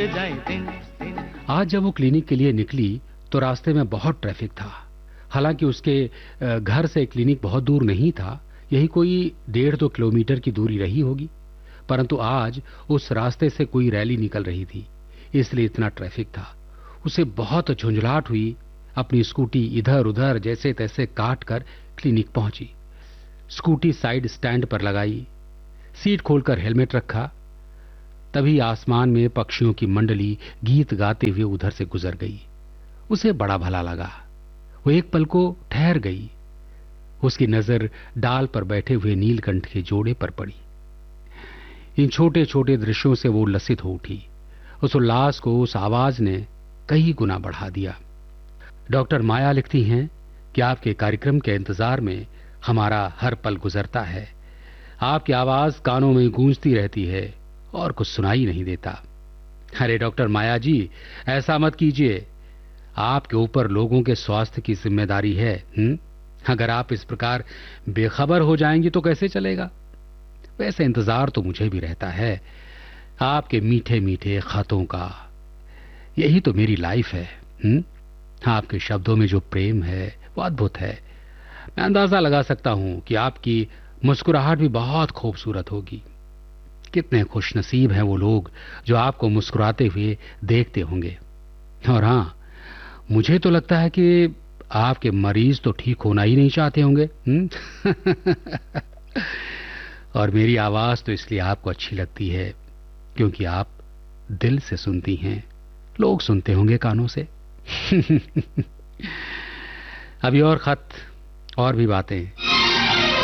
आज जब वो क्लिनिक के लिए निकली तो रास्ते में बहुत ट्रैफिक था। हालांकि उसके घर से क्लिनिक बहुत दूर नहीं था, यही कोई 1.5-2 किलोमीटर की दूरी रही होगी, परंतु आज उस रास्ते से कोई रैली निकल रही थी, इसलिए इतना ट्रैफिक था। उसे बहुत झुंझलाहट हुई। अपनी स्कूटी इधर उधर जैसे तैसे काट कर क्लिनिक पहुंची। स्कूटी साइड स्टैंड पर लगाई, सीट खोलकर हेलमेट रखा। तभी आसमान में पक्षियों की मंडली गीत गाते हुए उधर से गुजर गई। उसे बड़ा भला लगा। वो एक पल को ठहर गई। उसकी नजर डाल पर बैठे हुए नीलकंठ के जोड़े पर पड़ी। इन छोटे छोटे दृश्यों से वो उल्लसित हो उठी। उस उल्लास को उस आवाज ने कई गुना बढ़ा दिया। डॉक्टर माया लिखती हैं कि आपके कार्यक्रम के इंतजार में हमारा हर पल गुजरता है। आपकी आवाज कानों में गूंजती रहती है और कुछ सुनाई नहीं देता। अरे डॉक्टर माया जी, ऐसा मत कीजिए। आपके ऊपर लोगों के स्वास्थ्य की जिम्मेदारी है। अगर आप इस प्रकार बेखबर हो जाएंगी तो कैसे चलेगा। वैसे इंतजार तो मुझे भी रहता है, आपके मीठे मीठे खतों का। यही तो मेरी लाइफ है। आपके शब्दों में जो प्रेम है वो अद्भुत है। मैं अंदाजा लगा सकता हूं कि आपकी मुस्कुराहट भी बहुत खूबसूरत होगी। कितने खुशनसीब हैं वो लोग जो आपको मुस्कुराते हुए देखते होंगे। और हाँ, मुझे तो लगता है कि आपके मरीज तो ठीक होना ही नहीं चाहते होंगे। और मेरी आवाज तो इसलिए आपको अच्छी लगती है क्योंकि आप दिल से सुनती हैं। लोग सुनते होंगे कानों से। अभी और खत और भी बातें